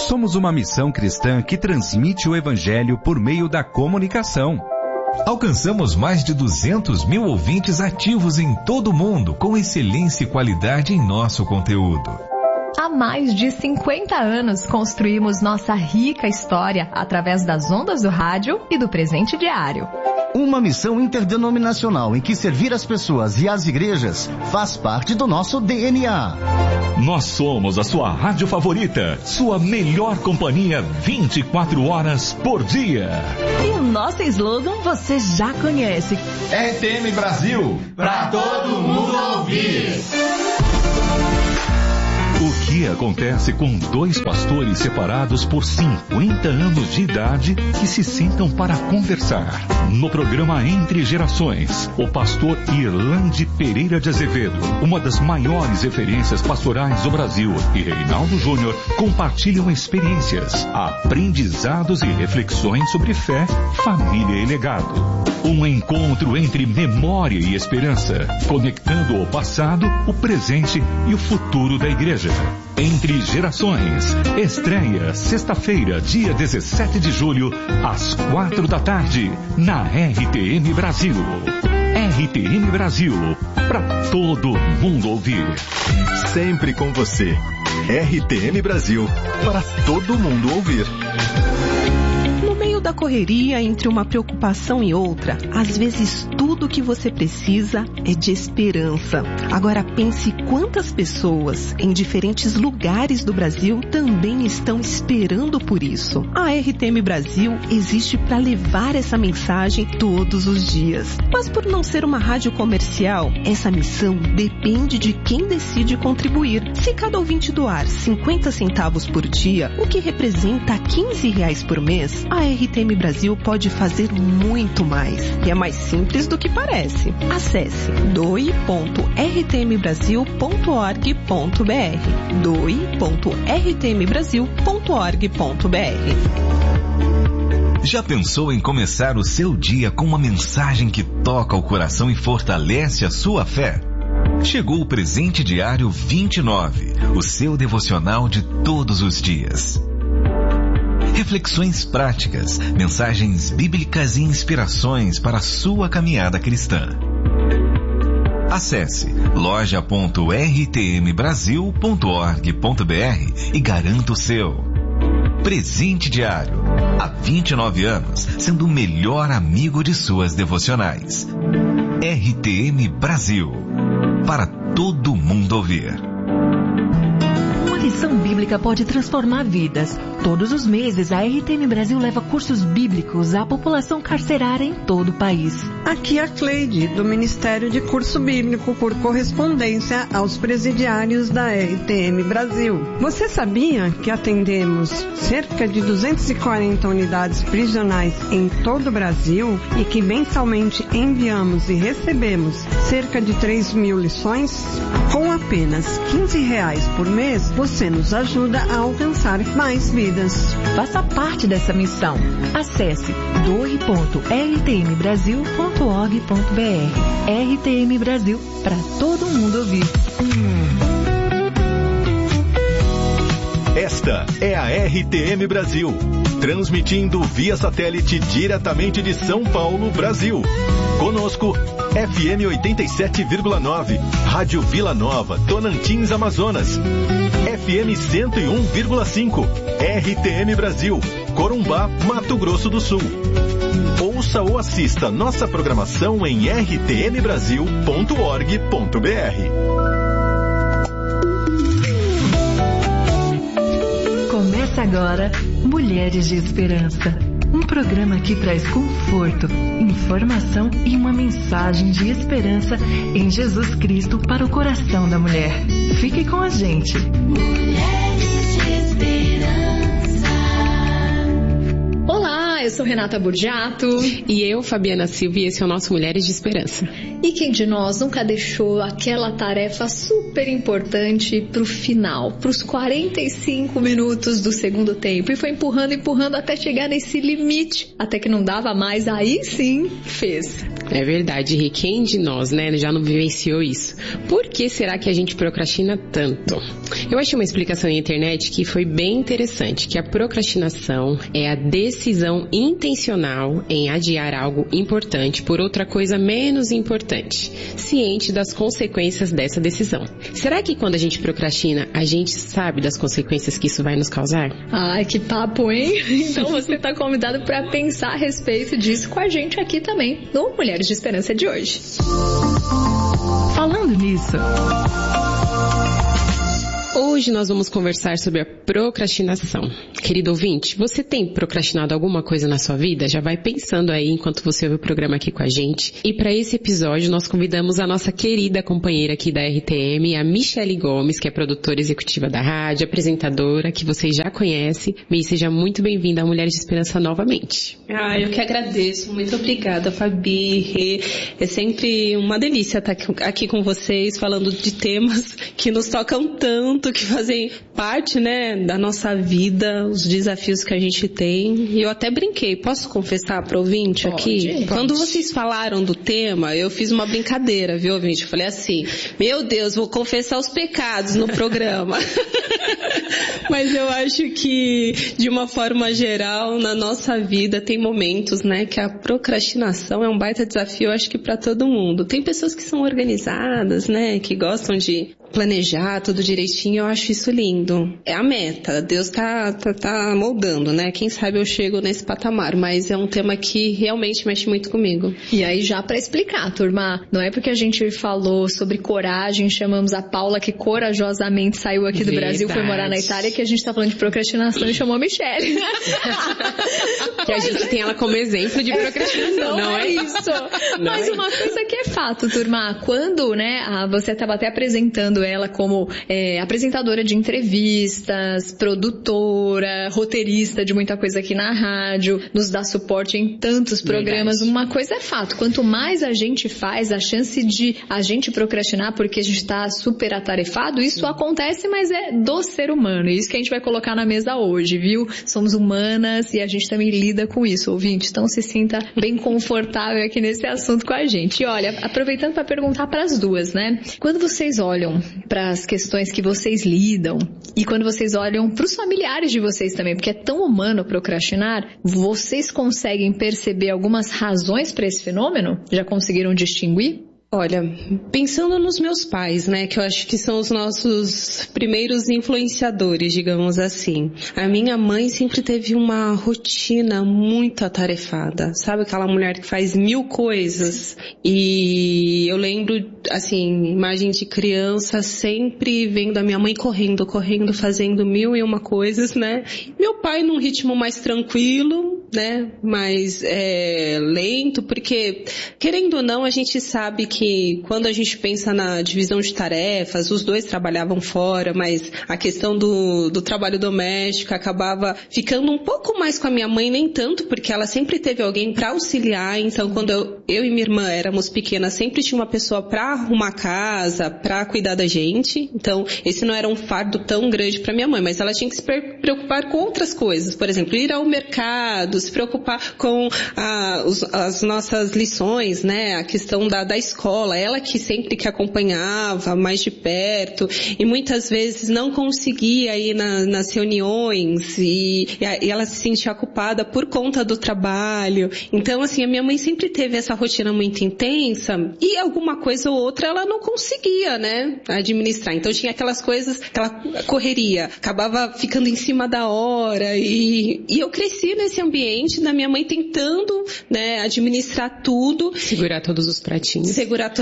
Somos uma missão cristã que transmite o Evangelho por meio da comunicação. Alcançamos mais de 200 mil ouvintes ativos em todo o mundo, com excelência e qualidade em nosso conteúdo. Há mais de 50 anos construímos nossa rica história através das ondas do rádio e do presente diário. Uma missão interdenominacional em que servir as pessoas e as igrejas faz parte do nosso DNA. Nós somos a sua rádio favorita, sua melhor companhia 24 horas por dia. E o nosso slogan você já conhece. RTM Brasil, pra todo mundo ouvir. O que acontece com dois pastores separados por 50 anos de idade que se sentam para conversar? No programa Entre Gerações, o pastor Irlande Pereira de Azevedo, uma das maiores referências pastorais do Brasil, e Reinaldo Júnior compartilham experiências, aprendizados e reflexões sobre fé, família e legado. Um encontro entre memória e esperança, conectando o passado, o presente e o futuro da igreja. Entre Gerações, estreia sexta-feira, dia 17 de julho, às 4 da tarde, na RTM Brasil. RTM Brasil, para todo mundo ouvir. Sempre com você. RTM Brasil, para todo mundo ouvir. No meio da correria, entre uma preocupação e outra, às vezes tudo que você precisa é de esperança. Agora pense quantas pessoas em diferentes lugares do Brasil também estão esperando por isso. A RTM Brasil existe para levar essa mensagem todos os dias. Mas por não ser uma rádio comercial, essa missão depende de quem decide contribuir. Se cada ouvinte doar 50 centavos por dia, o que representa R$15 por mês, a RTM Brasil pode fazer muito mais. E é mais simples do que parece. Acesse doe.rtmbrasil.org.br doe.rtmbrasil.org.br. Já pensou em começar o seu dia com uma mensagem que toca o coração e fortalece a sua fé? Chegou o Presente Diário 29, o seu devocional de todos os dias. Reflexões práticas, mensagens bíblicas e inspirações para a sua caminhada cristã. Acesse loja.rtmbrasil.org.br e garanta o seu. Presente Diário. Há 29 anos, sendo o melhor amigo de suas devocionais. RTM Brasil. Para todo mundo ouvir. Uma lição bíblica pode transformar vidas. Todos os meses, a RTM Brasil leva cursos bíblicos à população carcerária em todo o país. Aqui é a Cleide, do Ministério de Curso Bíblico por correspondência aos presidiários da RTM Brasil. Você sabia que atendemos cerca de 240 unidades prisionais em todo o Brasil e que mensalmente enviamos e recebemos cerca de 3.000 lições? Com apenas R$15 por mês, você nos ajuda a alcançar mais vidas. Faça parte dessa missão. Acesse doe.rtmbrasil.org.br. RTM Brasil, para todo mundo ouvir. Esta é a RTM Brasil, transmitindo via satélite diretamente de São Paulo, Brasil. Conosco, FM 87,9, Rádio Vila Nova, Tocantins, Amazonas. FM 101,5, RTM Brasil, Corumbá, Mato Grosso do Sul. Ouça ou assista nossa programação em rtmbrasil.org.br. Começa agora Mulheres de Esperança. Um programa que traz conforto, informação e uma mensagem de esperança em Jesus Cristo para o coração da mulher. Fique com a gente. Mulheres de Esperança. Olá, eu sou Renata Burjato. E eu, Fabiana Silva, e esse é o nosso Mulheres de Esperança. E quem de nós nunca deixou aquela tarefa super importante pro final, pros 45 minutos do segundo tempo, e foi empurrando até chegar nesse limite, até que não dava mais, aí sim fez. É verdade, Rê. Quem de nós, né, já não vivenciou isso? Por que será que a gente procrastina tanto? Eu achei uma explicação na internet que foi bem interessante, que a procrastinação é a decisão intencional em adiar algo importante por outra coisa menos importante, ciente das consequências dessa decisão. Será que quando a gente procrastina, a gente sabe das consequências que isso vai nos causar? Ai, que papo, hein? Então você está convidado para pensar a respeito disso com a gente aqui também, no Mulheres de Esperança de hoje. Falando nisso, hoje nós vamos conversar sobre a procrastinação. Querido ouvinte, você tem procrastinado alguma coisa na sua vida? Já vai pensando aí enquanto você ouve o programa aqui com a gente. E para esse episódio nós convidamos a nossa querida companheira aqui da RTM, a Michele Gomes, que é produtora executiva da rádio, apresentadora, que vocês já conhecem. Mi, seja muito bem-vinda a Mulheres de Esperança novamente. Eu que agradeço. Muito obrigada, Fabi, Rê. É sempre uma delícia estar aqui com vocês, falando de temas que nos tocam tanto, que fazem parte, né, da nossa vida, os desafios que a gente tem. E eu até brinquei, posso confessar para o ouvinte aqui? Pode. Quando vocês falaram do tema, eu fiz uma brincadeira, viu, ouvinte? Eu falei assim, meu Deus, vou confessar os pecados no programa. Mas eu acho que, de uma forma geral, na nossa vida tem momentos, né, que a procrastinação é um baita desafio, eu acho que para todo mundo. Tem pessoas que são organizadas, né, que gostam de planejar tudo direitinho, eu acho isso lindo. É a meta, Deus tá moldando, né? Quem sabe eu chego nesse patamar, mas é um tema que realmente mexe muito comigo. E aí já para explicar, turma, não é porque a gente falou sobre coragem, chamamos a Paula que corajosamente saiu aqui do Brasil, foi morar na Itália, que a gente tá falando de procrastinação e chamou a Michele. Que a gente tem ela como exemplo de procrastinação, não é isso? Mas uma coisa que é fato, turma, quando, né, você estava até apresentando ela como apresentadora de entrevistas, produtora, roteirista de muita coisa aqui na rádio, nos dá suporte em tantos programas. Verdade. Uma coisa é fato, quanto mais a gente faz, a chance de a gente procrastinar porque a gente está super atarefado, isso acontece, mas é do ser humano. Isso que a gente vai colocar na mesa hoje, viu? Somos humanas e a gente também lida com isso, ouvinte. Então se sinta bem confortável aqui nesse assunto com a gente. E olha, aproveitando para perguntar para as duas, né? Quando vocês olham para as questões que vocês lidam e quando vocês olham para os familiares de vocês também, porque é tão humano procrastinar, vocês conseguem perceber algumas razões para esse fenômeno? Já conseguiram distinguir? Olha, pensando nos meus pais, né, que eu acho que são os nossos primeiros influenciadores, digamos assim. A minha mãe sempre teve uma rotina muito atarefada, sabe aquela mulher que faz 1000 coisas? E eu lembro, assim, imagem de criança sempre vendo a minha mãe correndo, fazendo 1001 coisas, né? Meu pai num ritmo mais tranquilo, né, mais lento, porque, querendo ou não, a gente sabe que quando a gente pensa na divisão de tarefas, os dois trabalhavam fora, mas a questão do trabalho doméstico acabava ficando um pouco mais com a minha mãe, nem tanto, porque ela sempre teve alguém para auxiliar. Então, quando eu e minha irmã éramos pequenas, sempre tinha uma pessoa para arrumar a casa, para cuidar da gente. Então, esse não era um fardo tão grande para minha mãe, mas ela tinha que se preocupar com outras coisas. Por exemplo, ir ao mercado, se preocupar com as nossas lições, né? A questão da escola. Ela que sempre que acompanhava mais de perto e muitas vezes não conseguia ir nas reuniões e ela se sentia culpada por conta do trabalho. Então, assim, a minha mãe sempre teve essa rotina muito intensa e alguma coisa ou outra ela não conseguia, né, administrar. Então tinha aquelas coisas, aquela correria, acabava ficando em cima da hora e eu cresci nesse ambiente da minha mãe tentando, né, administrar tudo. Segurar todos os pratinhos,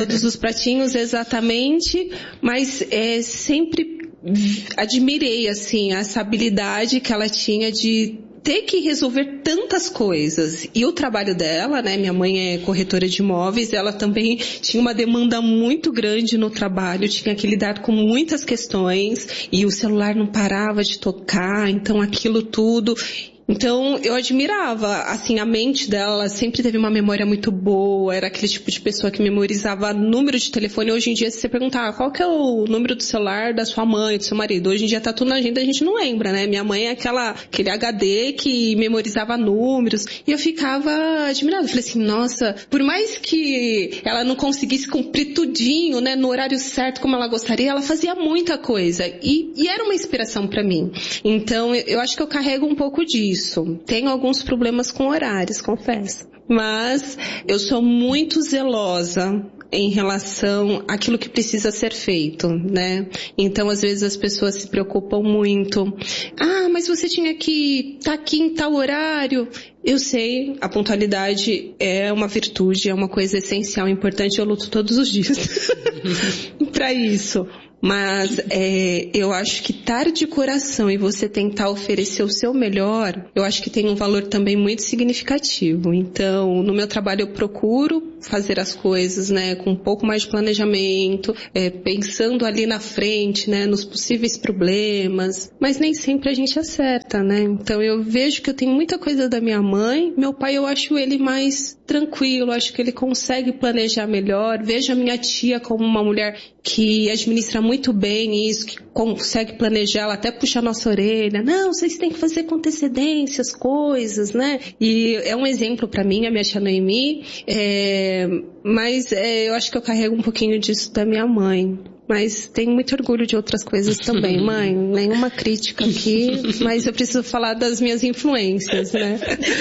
exatamente, mas sempre admirei, assim, essa habilidade que ela tinha de ter que resolver tantas coisas. E o trabalho dela, né, minha mãe é corretora de imóveis, ela também tinha uma demanda muito grande no trabalho, tinha que lidar com muitas questões, e o celular não parava de tocar, então aquilo tudo. Então, eu admirava, assim, a mente dela sempre teve uma memória muito boa, era aquele tipo de pessoa que memorizava número de telefone. Hoje em dia, se você perguntar qual que é o número do celular da sua mãe, do seu marido, hoje em dia tá tudo na agenda, a gente não lembra, né? Minha mãe é aquele HD que memorizava números, e eu ficava admirada. Eu falei assim, nossa, por mais que ela não conseguisse cumprir tudinho, né, no horário certo como ela gostaria, ela fazia muita coisa, e era uma inspiração pra mim. Então, eu acho que eu carrego um pouco disso. Tenho alguns problemas com horários, confesso. Mas eu sou muito zelosa em relação àquilo que precisa ser feito, né? Então, às vezes as pessoas se preocupam muito. Ah, mas você tinha que estar aqui em tal horário. Eu sei, a pontualidade é uma virtude, é uma coisa essencial, importante, eu luto todos os dias para isso. Mas eu acho que estar de coração e você tentar oferecer o seu melhor, eu acho que tem um valor também muito significativo. Então, no meu trabalho eu procuro fazer as coisas, né, com um pouco mais de planejamento, pensando ali na frente, né, nos possíveis problemas, mas nem sempre a gente acerta, né? Então eu vejo que eu tenho muita coisa da minha mãe, meu pai eu acho ele mais tranquilo, acho que ele consegue planejar melhor. Vejo a minha tia como uma mulher que administra muito bem isso, que consegue planejar, ela até puxa a nossa orelha. Não, vocês têm que fazer com antecedência as coisas, né? E é um exemplo pra mim, a minha tia Noemi, mas eu acho que eu carrego um pouquinho disso da minha mãe. Mas tenho muito orgulho de outras coisas também, mãe. Nenhuma crítica aqui, mas eu preciso falar das minhas influências, né?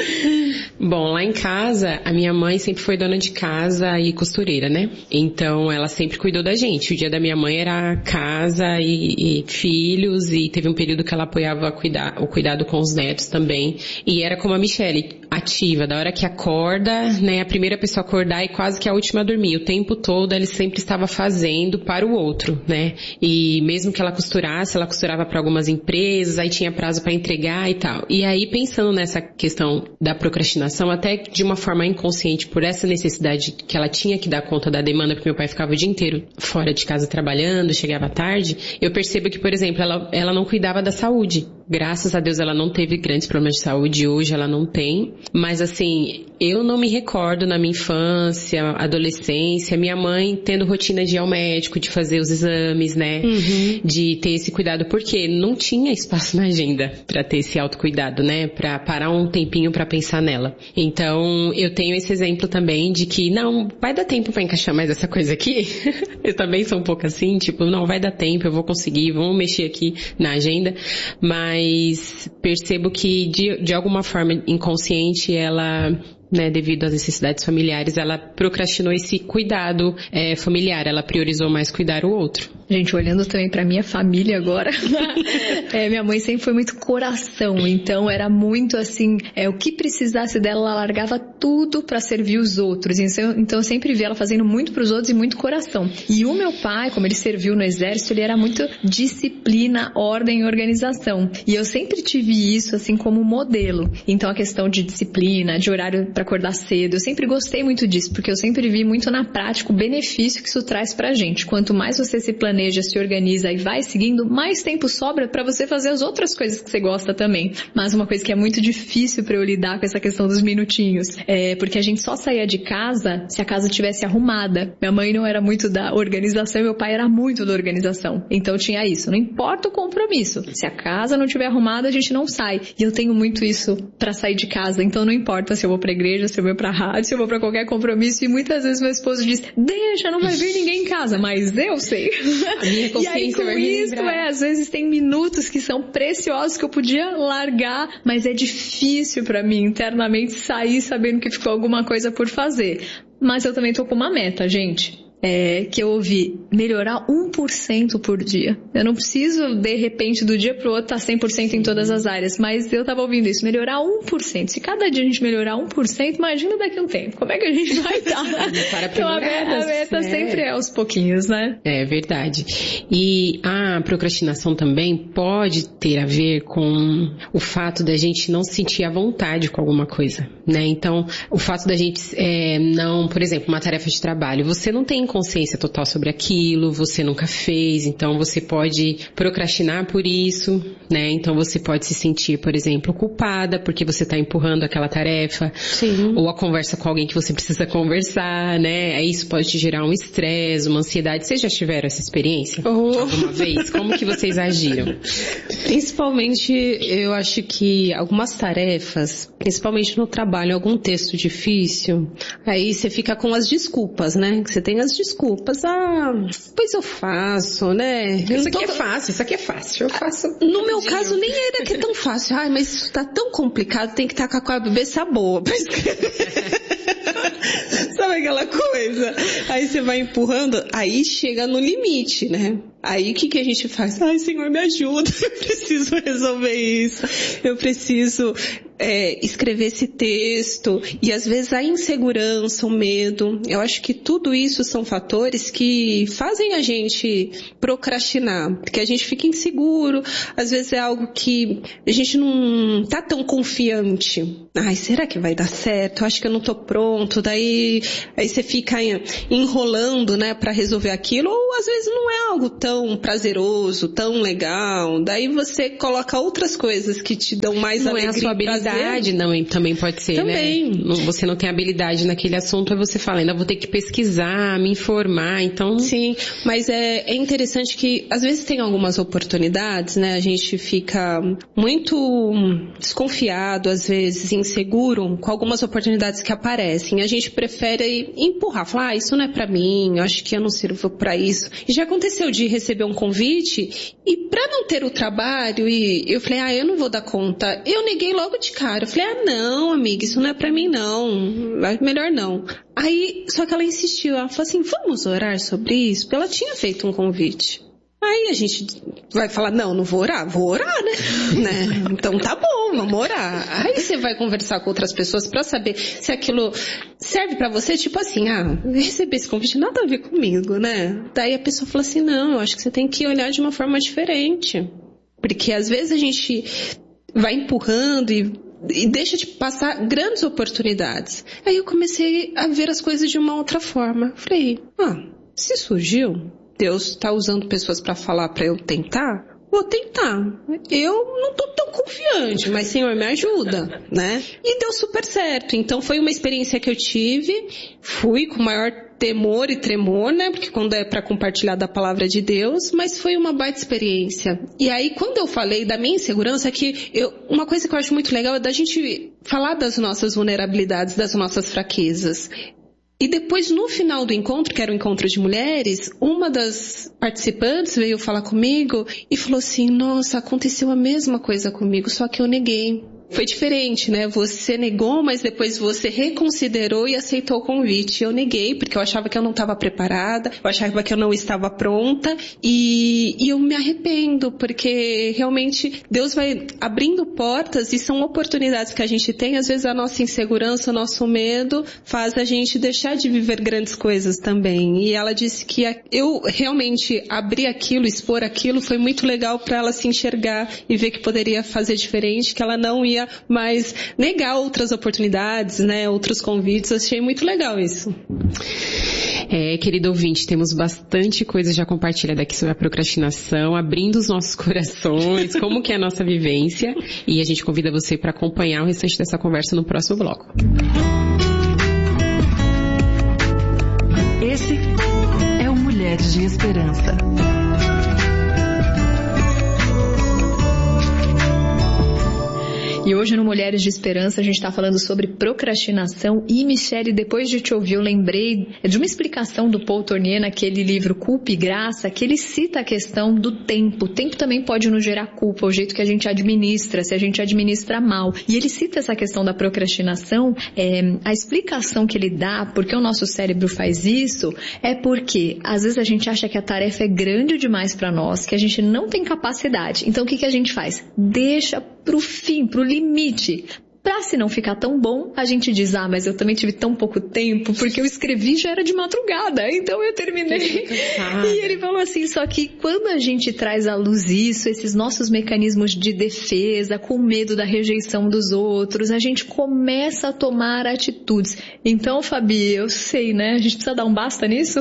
Bom, lá em casa, a minha mãe sempre foi dona de casa e costureira, né? Então, ela sempre cuidou da gente. O dia da minha mãe era casa e filhos, e teve um período que ela apoiava o cuidado com os netos também. E era como a Michele, ativa, da hora que acorda, né? A primeira pessoa a acordar e quase que a última a dormir. O tempo todo, ela sempre estava fazendo para o outro, né? E mesmo que ela costurasse, ela costurava para algumas empresas, aí tinha prazo para entregar e tal. E aí, pensando nessa questão da procrastinação, até de uma forma inconsciente, por essa necessidade que ela tinha que dar conta da demanda, porque meu pai ficava o dia inteiro fora de casa trabalhando, chegava tarde, eu percebo que, por exemplo, ela não cuidava da saúde. Graças a Deus ela não teve grandes problemas de saúde, hoje ela não tem. Mas assim, eu não me recordo na minha infância, adolescência, minha mãe tendo rotina de ir ao médico, de fazer os exames, né? Uhum. De ter esse cuidado, porque não tinha espaço na agenda pra ter esse autocuidado, né? Pra parar um tempinho pra pensar nela. Então, eu tenho esse exemplo também de que, não, vai dar tempo pra encaixar mais essa coisa aqui. Eu também sou um pouco assim, tipo, não, vai dar tempo, eu vou conseguir, vamos mexer aqui na agenda. Mas percebo que, de alguma forma inconsciente, ela, né, devido às necessidades familiares, ela procrastinou esse cuidado familiar, ela priorizou mais cuidar o outro. Gente, olhando também pra minha família agora, minha mãe sempre foi muito coração, então era muito assim, o que precisasse dela, ela largava tudo pra servir os outros, então eu sempre vi ela fazendo muito pros outros e muito coração. E o meu pai, como ele serviu no exército, ele era muito disciplina, ordem e organização, e eu sempre tive isso assim como modelo. Então a questão de disciplina, de horário pra acordar cedo, eu sempre gostei muito disso, porque eu sempre vi muito na prática o benefício que isso traz pra gente. Quanto mais você se planeja, se organiza e vai seguindo, mais tempo sobra pra você fazer as outras coisas que você gosta também. Mas uma coisa que é muito difícil pra eu lidar com essa questão dos minutinhos, porque a gente só saía de casa se a casa estivesse arrumada. Minha mãe não era muito da organização e meu pai era muito da organização. Então tinha isso, não importa o compromisso. Se a casa não estiver arrumada, a gente não sai. E eu tenho muito isso pra sair de casa, então não importa se eu vou pra igreja, se eu vou pra rádio, se eu vou pra qualquer compromisso. E muitas vezes meu esposo diz, deixa, não vai vir ninguém em casa, mas eu sei. A minha consciência e aí com vai me isso, lembrar. às vezes tem minutos que são preciosos que eu podia largar, mas é difícil pra mim internamente sair sabendo que ficou alguma coisa por fazer. Mas eu também tô com uma meta, gente. Que eu ouvi, melhorar 1% por dia. Eu não preciso, de repente, do dia pro outro, estar 100% em todas as áreas, mas eu tava ouvindo isso, melhorar 1%. Se cada dia a gente melhorar 1%, imagina daqui a um tempo, como é que a gente vai estar? Então a meta sempre é aos pouquinhos, né? É verdade. E a procrastinação também pode ter a ver com o fato da gente não se sentir à vontade com alguma coisa, né? Então, o fato da gente não, por exemplo, uma tarefa de trabalho, você não tem consciência total sobre aquilo, você nunca fez, então você pode procrastinar por isso, né? Então você pode se sentir, por exemplo, culpada porque você está empurrando aquela tarefa. Sim. Ou a conversa com alguém que você precisa conversar, né? Aí isso pode te gerar um estresse, uma ansiedade. Vocês já tiveram essa experiência? Alguma vez? Como que vocês agiram? Principalmente, eu acho que algumas tarefas, principalmente no trabalho, algum texto difícil, aí você fica com as desculpas, né? Você tem as desculpas. Pois eu faço, né? Isso aqui é fácil, eu faço. No meu caso, nem era que é tão fácil. Mas isso tá tão complicado, tem que estar com a cabeça boa pra escrever. Sabe aquela coisa? Aí você vai empurrando, aí chega no limite, né? Aí o que a gente faz? Ai, Senhor, me ajuda, eu preciso resolver isso, eu preciso escrever esse texto. E às vezes a insegurança, o medo, eu acho que tudo isso são fatores que fazem a gente procrastinar, porque a gente fica inseguro, às vezes é algo que a gente não tá tão confiante. Ai, será que vai dar certo? Eu acho que eu não tô pronto. Daí você fica enrolando, né, pra resolver aquilo, ou às vezes não é algo tão prazeroso, tão legal. Daí você coloca outras coisas que te dão mais alegria. Não é a sua habilidade, não, também pode ser, também, né? Você não tem habilidade naquele assunto, aí você fala, ainda vou ter que pesquisar, me informar, então... Sim, mas é interessante que às vezes tem algumas oportunidades, né? A gente fica muito desconfiado, às vezes inseguro com algumas oportunidades que aparecem. A gente prefere empurrar, falar, isso não é pra mim, eu acho que eu não sirvo pra isso. E já aconteceu de receber um convite e pra não ter o trabalho, e eu falei, eu não vou dar conta. Eu neguei logo de cara. Eu falei, não, amiga, isso não é pra mim não. Melhor não. Aí, só que ela insistiu, ela falou assim, vamos orar sobre isso? Porque ela tinha feito um convite. Aí a gente vai falar, não vou orar, né? Então tá bom, vamos orar. Aí você vai conversar com outras pessoas pra saber se aquilo serve pra você, tipo assim, receber esse convite nada a ver comigo, né? Daí a pessoa fala assim, não, eu acho que você tem que olhar de uma forma diferente. Porque às vezes a gente vai empurrando e deixa de passar grandes oportunidades. Aí eu comecei a ver as coisas de uma outra forma. Falei, se surgiu, Deus está usando pessoas para falar para eu tentar, vou tentar. Eu não tô tão confiante, mas Senhor, me ajuda, né? E deu super certo. Então foi uma experiência que eu tive, fui com o maior temor e tremor, né? Porque quando é para compartilhar da palavra de Deus, mas foi uma baita experiência. E aí, quando eu falei da minha insegurança, uma coisa que eu acho muito legal é da gente falar das nossas vulnerabilidades, das nossas fraquezas. E depois, no final do encontro, que era um encontro de mulheres, uma das participantes veio falar comigo e falou assim, nossa, aconteceu a mesma coisa comigo, só que eu neguei. Foi diferente, né? Você negou, mas depois você reconsiderou e aceitou o convite. Eu neguei, porque eu achava que eu não estava preparada, eu achava que eu não estava pronta, e eu me arrependo, porque realmente Deus vai abrindo portas e são oportunidades que a gente tem. Às vezes a nossa insegurança, o nosso medo faz a gente deixar de viver grandes coisas também. E ela disse que eu realmente abrir aquilo, expor aquilo, foi muito legal para ela se enxergar e ver que poderia fazer diferente, que ela não ia mais negar outras oportunidades, né, outros convites. Eu achei muito legal isso. Querido ouvinte, temos bastante coisa já compartilhada aqui sobre a procrastinação, abrindo os nossos corações, como que é a nossa vivência, e a gente convida você para acompanhar o restante dessa conversa no próximo bloco. Esse é o Mulheres de Esperança. E hoje no Mulheres de Esperança a gente está falando sobre procrastinação. E Michele, depois de te ouvir, eu lembrei de uma explicação do Paul Tournier naquele livro Culpa e Graça, que ele cita a questão do tempo. O tempo também pode nos gerar culpa, o jeito que a gente administra, se a gente administra mal. E ele cita essa questão da procrastinação, a explicação que ele dá, porque o nosso cérebro faz isso, é porque às vezes a gente acha que a tarefa é grande demais para nós, que a gente não tem capacidade. Então o que a gente faz? Deixa pro fim, pro limite. Pra se não ficar tão bom, a gente diz, mas eu também tive tão pouco tempo, porque eu escrevi já era de madrugada, então eu terminei. E ele falou assim, só que quando a gente traz à luz isso, esses nossos mecanismos de defesa, com medo da rejeição dos outros, a gente começa a tomar atitudes. Então, Fabi, eu sei, né? A gente precisa dar um basta nisso?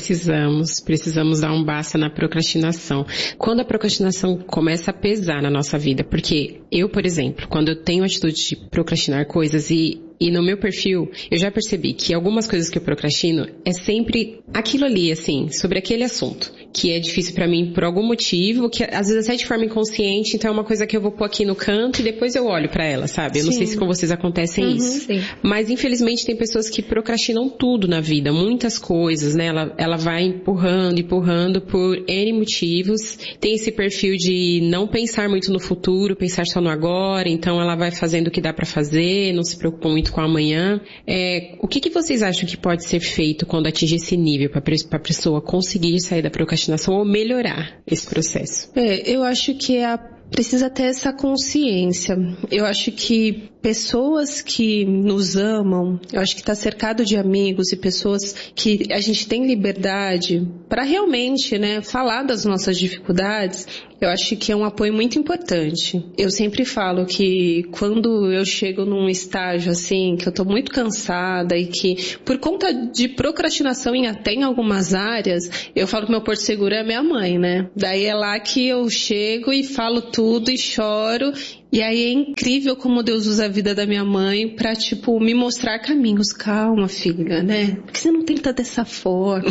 Precisamos dar um basta na procrastinação. Quando a procrastinação começa a pesar na nossa vida, porque eu, por exemplo, quando eu tenho a atitude de procrastinar coisas e no meu perfil, eu já percebi que algumas coisas que eu procrastino é sempre aquilo ali, assim, sobre aquele assunto, que é difícil pra mim por algum motivo, que às vezes até de forma inconsciente, então é uma coisa que eu vou pôr aqui no canto e depois eu olho pra ela, sabe? Eu não sei se com vocês acontece isso. Sim. Mas infelizmente tem pessoas que procrastinam tudo na vida, muitas coisas, né? Ela vai empurrando por N motivos. Tem esse perfil de não pensar muito no futuro, pensar só no agora, então ela vai fazendo o que dá pra fazer, não se preocupa muito com amanhã. O que vocês acham que pode ser feito quando atingir esse nível para a pessoa conseguir sair da procrastinação ou melhorar esse processo? Eu acho que precisa ter essa consciência. Eu acho que pessoas que nos amam, eu acho que está cercado de amigos e pessoas que a gente tem liberdade para realmente, né, falar das nossas dificuldades, eu acho que é um apoio muito importante. Eu sempre falo que quando eu chego num estágio assim, que eu tô muito cansada e que por conta de procrastinação até em algumas áreas, eu falo que meu porto seguro é a minha mãe, né? Daí é lá que eu chego e falo tudo e choro. E aí é incrível como Deus usa a vida da minha mãe pra, me mostrar caminhos. Calma, filha, né? Porque você não tenta dessa forma.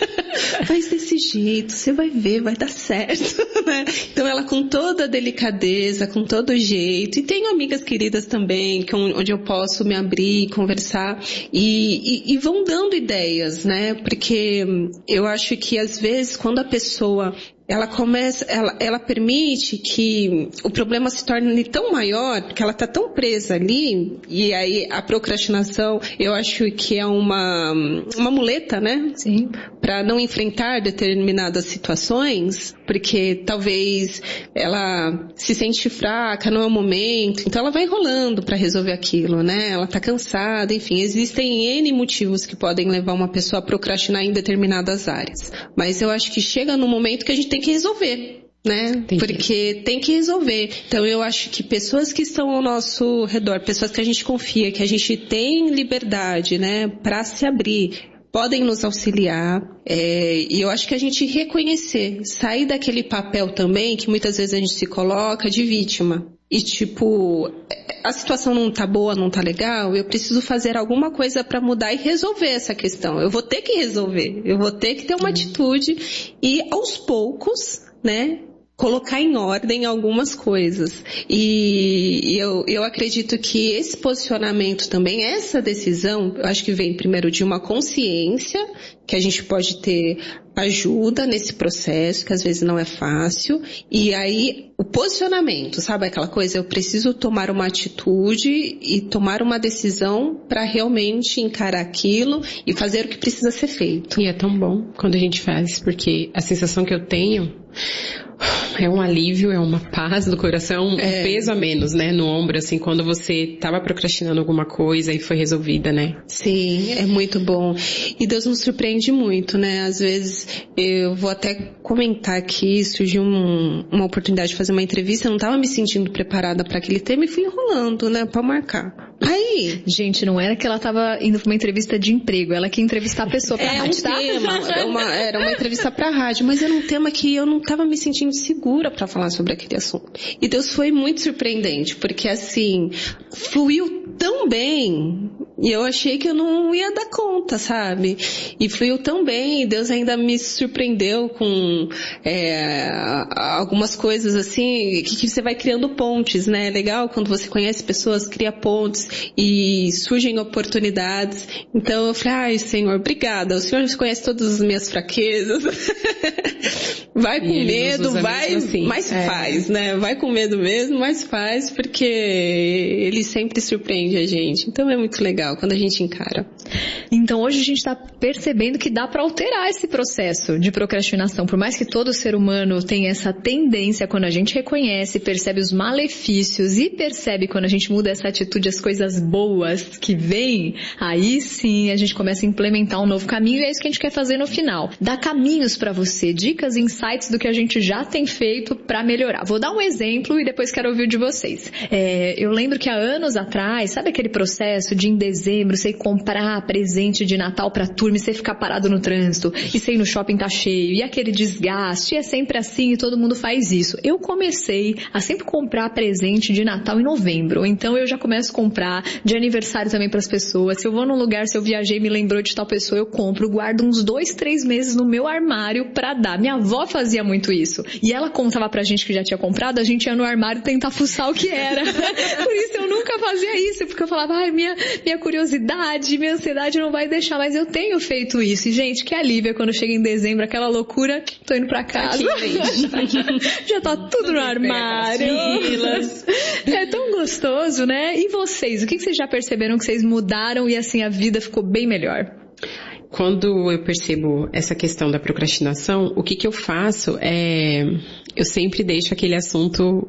Faz desse jeito, você vai ver, vai dar certo, né? Então ela com toda a delicadeza, com todo o jeito. E tenho amigas queridas também, onde eu posso me abrir, conversar. E vão dando ideias, né? Porque eu acho que às vezes quando a pessoa ela permite que o problema se torne tão maior, porque ela está tão presa ali, e aí a procrastinação, eu acho que é uma muleta, né? Sim. Para não enfrentar determinadas situações, porque talvez ela se sente fraca, não é o momento, então ela vai enrolando para resolver aquilo, né? Ela está cansada, enfim, existem N motivos que podem levar uma pessoa a procrastinar em determinadas áreas. Mas eu acho que chega num momento que a gente tem que resolver, né? Porque tem que resolver. Então eu acho que pessoas que estão ao nosso redor, pessoas que a gente confia, que a gente tem liberdade, né, para se abrir, podem nos auxiliar, e eu acho que a gente reconhecer, sair daquele papel também que muitas vezes a gente se coloca de vítima. E a situação não tá boa, não tá legal, eu preciso fazer alguma coisa para mudar e resolver essa questão. Eu vou ter que resolver, eu vou ter que ter uma atitude e aos poucos, né, colocar em ordem algumas coisas. E eu acredito que esse posicionamento também, essa decisão, eu acho que vem primeiro de uma consciência, que a gente pode ter ajuda nesse processo, que às vezes não é fácil, e aí o posicionamento, sabe aquela coisa, eu preciso tomar uma atitude e tomar uma decisão para realmente encarar aquilo e fazer o que precisa ser feito. E é tão bom quando a gente faz, porque a sensação que eu tenho é um alívio, é uma paz no coração, um peso a menos, né, no ombro, assim, quando você estava procrastinando alguma coisa e foi resolvida, né? Sim, é muito bom. E Deus nos surpreende muito, né? Às vezes, eu vou até comentar aqui, surgiu uma oportunidade de fazer uma entrevista, eu não estava me sentindo preparada para aquele tema e fui enrolando, né, para marcar. Aí... Gente, não era que ela estava indo para uma entrevista de emprego, ela quer entrevistar a pessoa para a rádio, tá? Era uma entrevista para a rádio, mas era um tema que eu não estava me sentindo segura para falar sobre aquele assunto. E Deus foi muito surpreendente, porque assim, fluiu tão bem, e eu achei que eu não ia dar conta, sabe? E fluiu tão bem, e Deus ainda me surpreendeu com algumas coisas assim, que você vai criando pontes, né? É legal quando você conhece pessoas, cria pontes, e surgem oportunidades. Então eu falei, ai Senhor, obrigada, o Senhor conhece todas as minhas fraquezas. Vai com medo, vai, assim. Mas faz, né? Vai com medo mesmo, mas faz, porque ele sempre surpreende a gente. Então é muito legal quando a gente encara. Então hoje a gente está percebendo que dá para alterar esse processo de procrastinação. Por mais que todo ser humano tenha essa tendência, quando a gente reconhece, percebe os malefícios e percebe quando a gente muda essa atitude, as coisas boas que vêm, aí sim a gente começa a implementar um novo caminho, e é isso que a gente quer fazer no final. Dar caminhos para você, dicas e insights do que a gente já tem feito para melhorar. Vou dar um exemplo e depois quero ouvir de vocês. Eu lembro que há anos atrás, sabe aquele processo de em dezembro você ir comprar presente de Natal pra turma e você ficar parado no trânsito, e você ir no shopping tá cheio, e aquele desgaste, é sempre assim e todo mundo faz isso. Eu comecei a sempre comprar presente de Natal em novembro, então eu já começo a comprar de aniversário também pras pessoas. Se eu vou num lugar, se eu viajei e me lembrou de tal pessoa, eu compro, guardo uns 2-3 meses no meu armário pra dar. Minha avó fazia muito isso. E ela contava pra gente que já tinha comprado, a gente ia no armário tentar fuçar o que era. Por isso eu nunca fazia isso, porque eu falava, minha curiosidade, minha ansiedade não vai deixar, mas eu tenho feito isso. E, gente, que alívio quando chega em dezembro, aquela loucura, tô indo pra casa. Já tá tudo no armário. É tão gostoso, né? E vocês, o que vocês já perceberam que vocês mudaram e assim a vida ficou bem melhor? Quando eu percebo essa questão da procrastinação, o que eu faço eu sempre deixo aquele assunto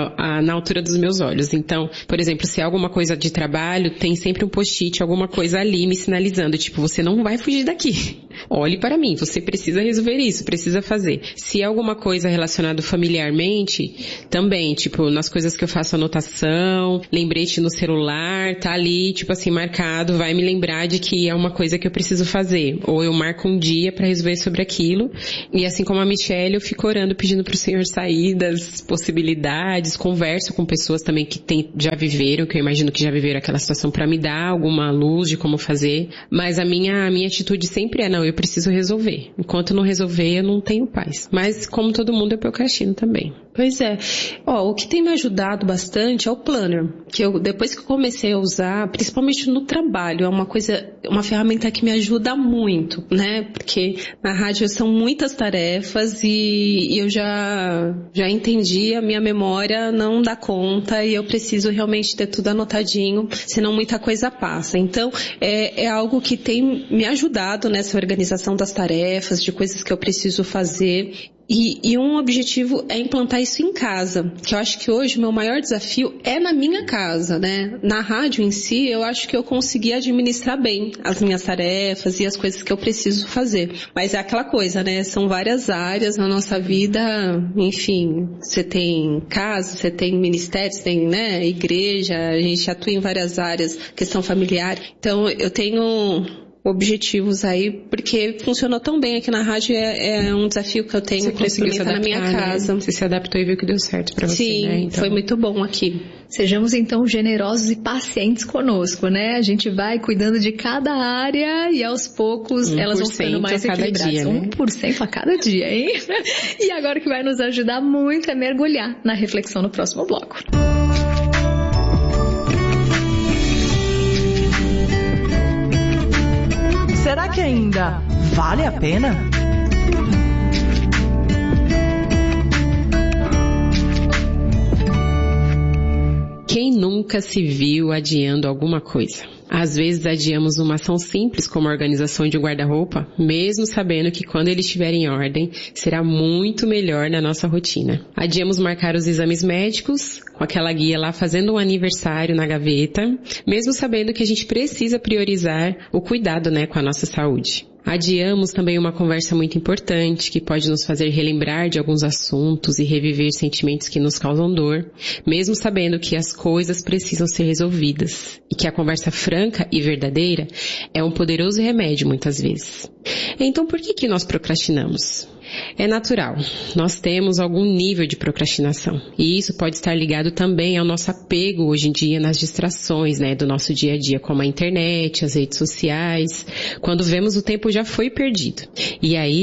na altura dos meus olhos. Então, por exemplo, se é alguma coisa de trabalho, tem sempre um post-it, alguma coisa ali me sinalizando, tipo, você não vai fugir daqui. Olhe para mim, você precisa resolver isso, precisa fazer. Se é alguma coisa relacionada familiarmente, também, tipo, nas coisas que eu faço anotação, lembrete no celular, tá ali, tipo assim, marcado, vai me lembrar de que é uma coisa que eu preciso fazer. Ou eu marco um dia para resolver sobre aquilo. E assim como a Michelle, eu fico orando, pedindo pro Senhor saídas, possibilidades, converso com pessoas também que já viveram, que eu imagino que já viveram aquela situação, para me dar alguma luz de como fazer. Mas a minha atitude sempre não, eu preciso resolver. Enquanto eu não resolver, eu não tenho paz. Mas como todo mundo, eu procrastino também. Pois é. O que tem me ajudado bastante é o Planner, que depois que eu comecei a usar, principalmente no trabalho, é uma ferramenta que me ajuda muito, né? Porque na rádio são muitas tarefas e eu já entendi, a minha memória não dá conta e eu preciso realmente ter tudo anotadinho, senão muita coisa passa. Então, é algo que tem me ajudado nessa organização das tarefas, de coisas que eu preciso fazer. E um objetivo é implantar isso em casa, que eu acho que hoje o meu maior desafio é na minha casa, né? Na rádio em si, eu acho que eu consegui administrar bem as minhas tarefas e as coisas que eu preciso fazer. Mas é aquela coisa, né? São várias áreas na nossa vida, enfim, você tem casa, você tem ministério, você tem, né, igreja, a gente atua em várias áreas, questão familiar. Então, eu tenho objetivos aí, porque funcionou tão bem aqui na rádio, é um desafio que eu tenho para implementar na minha casa. Você se adaptou e viu que deu certo para você, Sim, né? Então, foi muito bom aqui. Sejamos então generosos e pacientes conosco, né? A gente vai cuidando de cada área e aos poucos elas vão ficando mais equilibradas. Dia, né? 1% a cada dia, hein? E agora o que vai nos ajudar muito é mergulhar na reflexão no próximo bloco. Será que ainda vale a pena? Quem nunca se viu adiando alguma coisa? Às vezes adiamos uma ação simples como a organização de um guarda-roupa, mesmo sabendo que quando ele estiver em ordem, será muito melhor na nossa rotina. Adiamos marcar os exames médicos, com aquela guia lá fazendo um aniversário na gaveta, mesmo sabendo que a gente precisa priorizar o cuidado, né, com a nossa saúde. Adiamos também uma conversa muito importante que pode nos fazer relembrar de alguns assuntos e reviver sentimentos que nos causam dor, mesmo sabendo que as coisas precisam ser resolvidas e que a conversa franca e verdadeira é um poderoso remédio muitas vezes. Então por que nós procrastinamos? É natural, nós temos algum nível de procrastinação e isso pode estar ligado também ao nosso apego hoje em dia nas distrações, né, do nosso dia a dia, como a internet, as redes sociais. Quando vemos, o tempo já foi perdido. E aí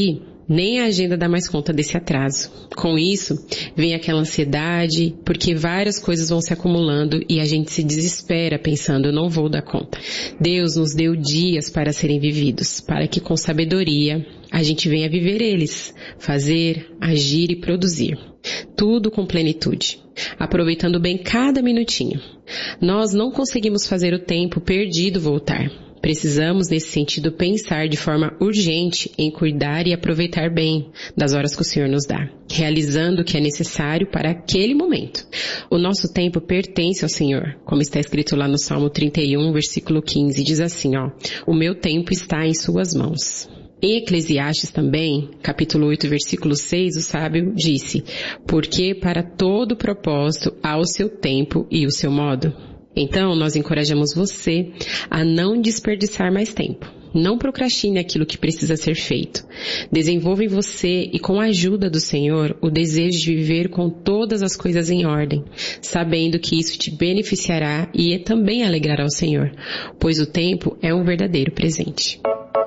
Nem a agenda dá mais conta desse atraso. Com isso, vem aquela ansiedade, porque várias coisas vão se acumulando e a gente se desespera pensando, eu não vou dar conta. Deus nos deu dias para serem vividos, para que com sabedoria a gente venha viver eles, fazer, agir e produzir. Tudo com plenitude, aproveitando bem cada minutinho. Nós não conseguimos fazer o tempo perdido voltar. Precisamos, nesse sentido, pensar de forma urgente em cuidar e aproveitar bem das horas que o Senhor nos dá, realizando o que é necessário para aquele momento. O nosso tempo pertence ao Senhor, como está escrito lá no Salmo 31, versículo 15, diz assim, o meu tempo está em suas mãos. Em Eclesiastes também, capítulo 8, versículo 6, o sábio disse, porque para todo propósito há o seu tempo e o seu modo. Então, nós encorajamos você a não desperdiçar mais tempo. Não procrastine aquilo que precisa ser feito. Desenvolva em você e com a ajuda do Senhor o desejo de viver com todas as coisas em ordem, sabendo que isso te beneficiará e também alegrará o Senhor, pois o tempo é um verdadeiro presente.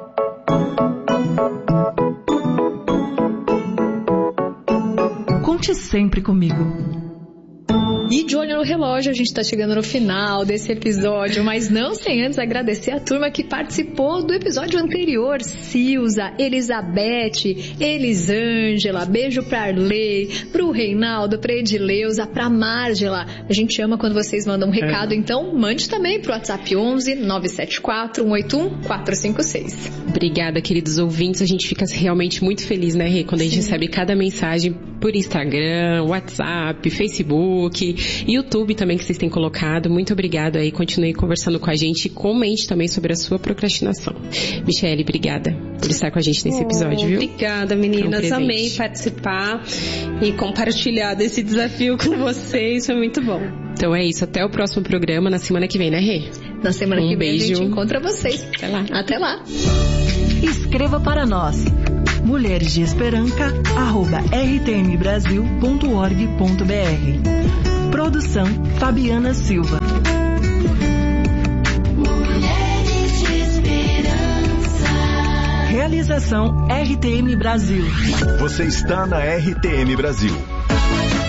Conte sempre comigo. E de olho no relógio, a gente está chegando no final desse episódio, mas não sem antes agradecer a turma que participou do episódio anterior. Silza, Elizabeth, Elisângela, beijo pra Arley, pro Reinaldo, pra Edileuza, pra Márgela. A gente ama quando vocês mandam um recado, então mande também pro WhatsApp 11 974 181 456. Obrigada, queridos ouvintes. A gente fica realmente muito feliz, né, Rê, quando a gente recebe cada mensagem por Instagram, WhatsApp, Facebook, YouTube também que vocês têm colocado. Muito obrigado aí, continue conversando com a gente e comente também sobre a sua procrastinação. Michele, obrigada por estar com a gente nesse episódio, viu? Obrigada, meninas. Amei participar e compartilhar desse desafio com vocês. Foi muito bom. Então é isso, até o próximo programa na semana que vem, né, Rê? Na semana que vem beijo. A gente encontra vocês. Até lá. Até lá. Escreva para nós. mulheresdeesperanca@rtmbrasil.org.br. Produção Fabiana Silva. Mulheres de Esperança. Realização RTM Brasil. Você está na RTM Brasil.